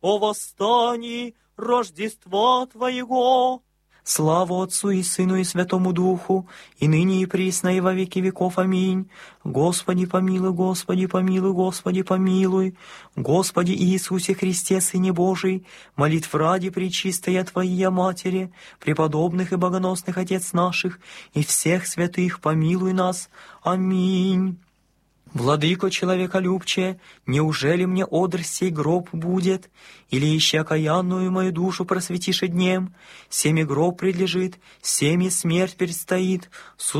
о восстании Рождества Твоего. Слава Отцу и Сыну и Святому Духу, и ныне и присно и во веки веков. Аминь. Господи помилуй, Господи помилуй, Господи помилуй. Господи Иисусе Христе, Сыне Божий, молитв ради пречистая Твоя Матери, преподобных и богоносных Отец наших, и всех святых помилуй нас. Аминь. Владыко человеколюбче, неужели мне одр сей гроб будет? Или еще окаянную мою душу просветишь днем? Семи гроб предлежит, семи смерть предстоит,